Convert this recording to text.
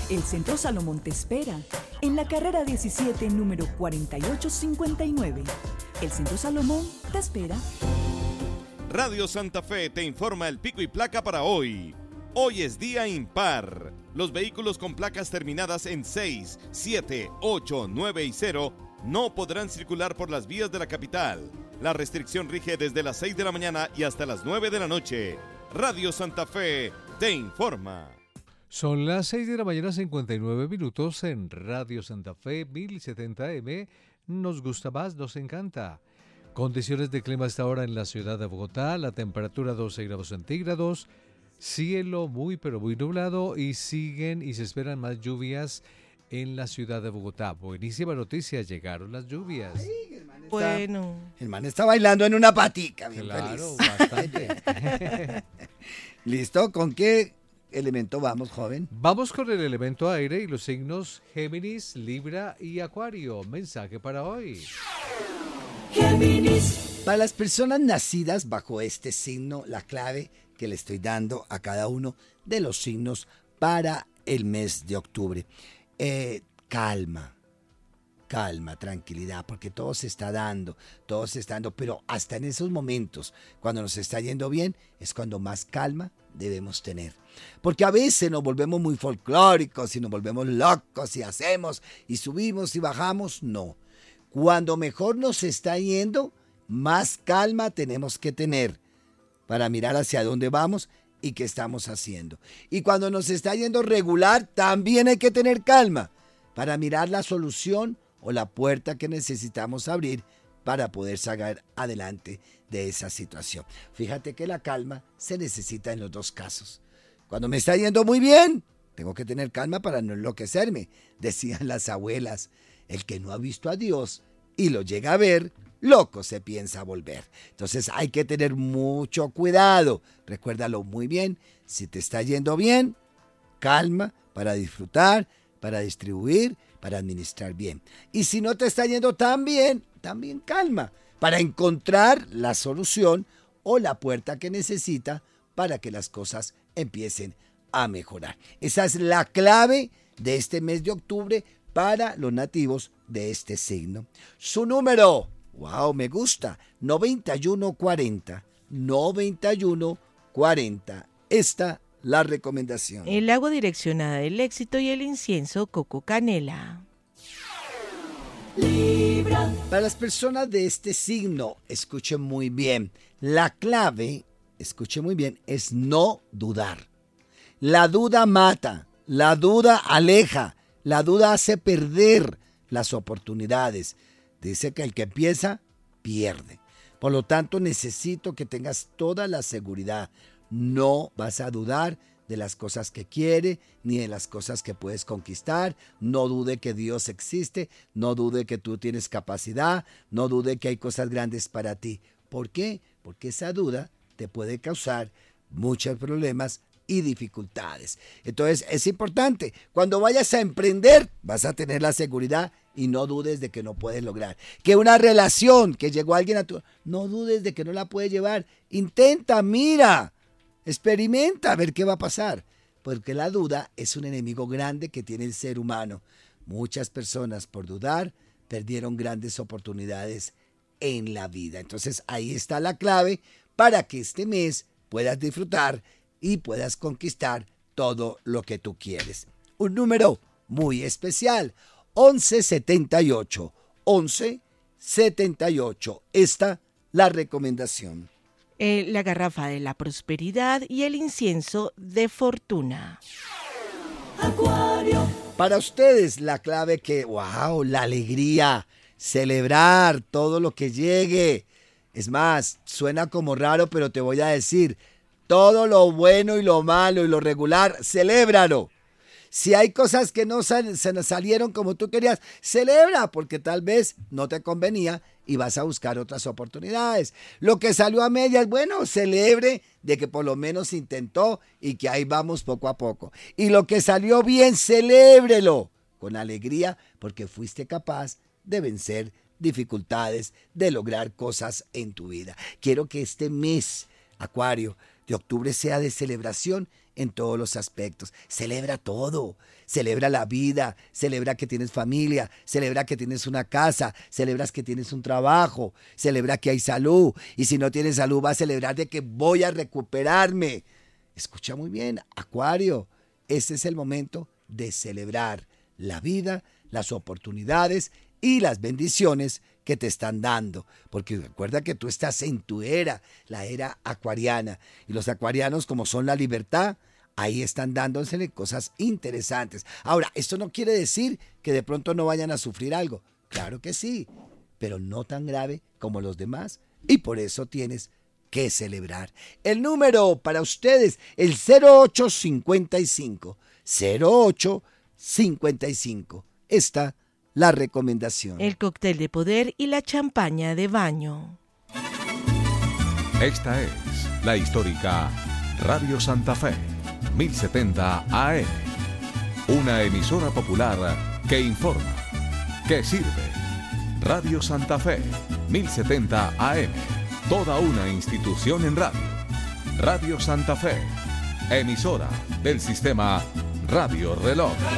El Centro Salomón te espera en la carrera 17, número 4859. El Centro Salomón te espera. Radio Santa Fe te informa el pico y placa para hoy. Hoy es día impar. Los vehículos con placas terminadas en 6, 7, 8, 9 y 0 no podrán circular por las vías de la capital. La restricción rige desde las 6 de la mañana y hasta las 9 de la noche. Radio Santa Fe te informa. Son las 6 de la mañana, 59 minutos en Radio Santa Fe 1070M. Nos gusta más, nos encanta. Condiciones de clima hasta ahora en la ciudad de Bogotá, la temperatura 12 grados centígrados, cielo muy pero muy nublado y siguen y se esperan más lluvias en la ciudad de Bogotá. Buenísima noticia, llegaron las lluvias. Ay, el man está bailando en una patica, bien Claro, feliz. bastante. ¿Listo? ¿Con qué elemento vamos, joven? Vamos con el elemento aire y los signos Géminis, Libra y Acuario. Mensaje para hoy. Géminis. Para las personas nacidas bajo este signo, la clave que le estoy dando a cada uno de los signos para el mes de octubre. Calma, tranquilidad, porque todo se está dando, pero hasta en esos momentos, cuando nos está yendo bien, es cuando más calma debemos tener. Porque a veces nos volvemos muy folclóricos y nos volvemos locos y hacemos y subimos y bajamos, no. Cuando mejor nos está yendo, más calma tenemos que tener para mirar hacia dónde vamos y qué estamos haciendo. Y cuando nos está yendo regular, también hay que tener calma para mirar la solución o la puerta que necesitamos abrir para poder sacar adelante de esa situación. Fíjate que la calma se necesita en los dos casos. Cuando me está yendo muy bien, tengo que tener calma para no enloquecerme, decían las abuelas. El que no ha visto a Dios y lo llega a ver, loco se piensa volver. Entonces hay que tener mucho cuidado. Recuérdalo muy bien. Si te está yendo bien, calma para disfrutar, para distribuir, para administrar bien. Y si no te está yendo tan bien, también calma para encontrar la solución o la puerta que necesita para que las cosas empiecen a mejorar. Esa es la clave de este mes de octubre para los nativos de este signo. Su número, wow, me gusta, 9140. 9140. Esta la recomendación. El agua direccionada del éxito y el incienso coco canela. Libra. Para las personas de este signo, escuchen muy bien. La clave, escuchen muy bien, es no dudar. La duda mata, la duda aleja, la duda hace perder las oportunidades. Dice que el que empieza, pierde. Por lo tanto, necesito que tengas toda la seguridad. No vas a dudar de las cosas que quiere, ni de las cosas que puedes conquistar. No dude que Dios existe, no dude que tú tienes capacidad, no dude que hay cosas grandes para ti. ¿Por qué? Porque esa duda te puede causar muchos problemas y dificultades. Entonces es importante, cuando vayas a emprender, vas a tener la seguridad y no dudes de que no puedes lograr. Que una relación, que llegó alguien a tu... No dudes de que no la puedes llevar. Intenta, mira, experimenta a ver qué va a pasar. Porque la duda es un enemigo grande que tiene el ser humano. Muchas personas por dudar perdieron grandes oportunidades en la vida. Entonces ahí está la clave para que este mes puedas disfrutar y puedas conquistar todo lo que tú quieres. Un número muy especial, 1178. 1178. Esta la recomendación. La garrafa de la prosperidad y el incienso de fortuna. Acuario. Para ustedes la clave que, wow, la alegría, celebrar todo lo que llegue. Es más, suena como raro, pero te voy a decir, todo lo bueno y lo malo y lo regular, celébralo. Si hay cosas que no se nos salieron como tú querías, celebra, porque tal vez no te convenía y vas a buscar otras oportunidades. Lo que salió a medias, bueno, celebre de que por lo menos intentó y que ahí vamos poco a poco. Y lo que salió bien, celébrelo con alegría, porque fuiste capaz de vencer dificultades, de lograr cosas en tu vida. Quiero que este mes, Acuario, de octubre sea de celebración en todos los aspectos. Celebra todo. Celebra la vida, celebra que tienes familia, celebra que tienes una casa, celebras que tienes un trabajo, celebra que hay salud. Y si no tienes salud, va a celebrar de que voy a recuperarme. Escucha muy bien, Acuario, este es el momento de celebrar la vida, las oportunidades y las bendiciones que te están dando, porque recuerda que tú estás en tu era, la era acuariana, y los acuarianos, como son la libertad, ahí están dándosele cosas interesantes. Ahora, esto no quiere decir que de pronto no vayan a sufrir algo, claro que sí, pero no tan grave como los demás, y por eso tienes que celebrar. El número para ustedes, el 0855, 0855, está la recomendación. El cóctel de poder y la champaña de baño. Esta es la histórica Radio Santa Fe, 1070 AM. Una emisora popular que informa, que sirve. Radio Santa Fe, 1070 AM. Toda una institución en radio. Radio Santa Fe, emisora del sistema Radio Reloj.